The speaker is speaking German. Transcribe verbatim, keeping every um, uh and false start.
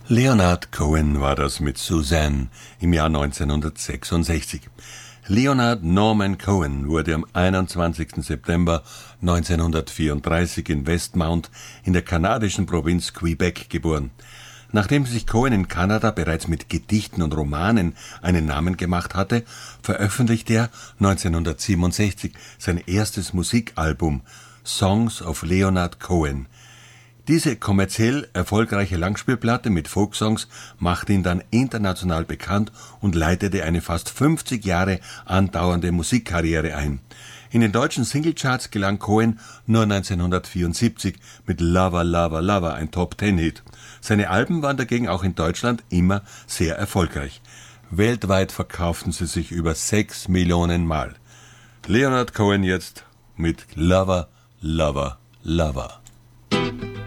Leonard Cohen war das mit Suzanne im Jahr neunzehnhundertsechsundsechzig. Leonard Norman Cohen wurde am einundzwanzigsten September neunzehnhundertvierunddreißig in Westmount in der kanadischen Provinz Quebec geboren. Nachdem sich Cohen in Kanada bereits mit Gedichten und Romanen einen Namen gemacht hatte, veröffentlichte er neunzehnhundertsiebenundsechzig sein erstes Musikalbum Songs of Leonard Cohen. Diese kommerziell erfolgreiche Langspielplatte mit Folksongs machte ihn dann international bekannt und leitete eine fast fünfzig Jahre andauernde Musikkarriere ein. In den deutschen Singlecharts gelang Cohen nur neunzehnhundertvierundsiebzig mit Lover, Lover, Lover ein Top-Ten-Hit. Seine Alben waren dagegen auch in Deutschland immer sehr erfolgreich. Weltweit verkauften sie sich über sechs Millionen Mal. Leonard Cohen jetzt mit Lover, Lover, Lover.